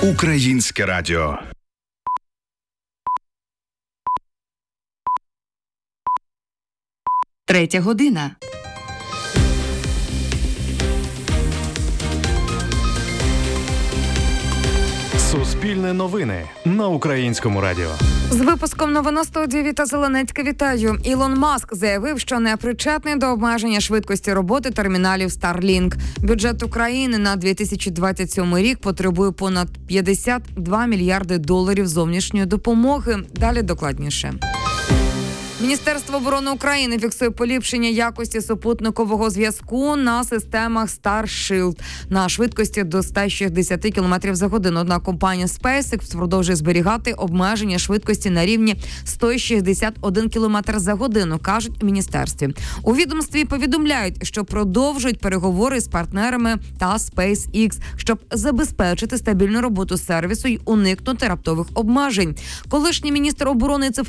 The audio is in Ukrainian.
Українське радіо. Третя година. Суспільне новини на Українському радіо. З випуском новин на студії Віта Зеленецька вітаю. Ілон Маск заявив, що не причетний до обмеження швидкості роботи терміналів Starlink. Бюджет України на 2027 рік потребує понад 52 мільярди доларів зовнішньої допомоги. Далі докладніше. Міністерство оборони України фіксує поліпшення якості супутникового зв'язку на системах Starshield на швидкості до 160 км за годину. Однак компанія SpaceX продовжує зберігати обмеження швидкості на рівні 161 км за годину, кажуть у міністерстві. У відомстві повідомляють, що продовжують переговори з партнерами та SpaceX, щоб забезпечити стабільну роботу сервісу й уникнути раптових обмежень. Колишній міністр оборони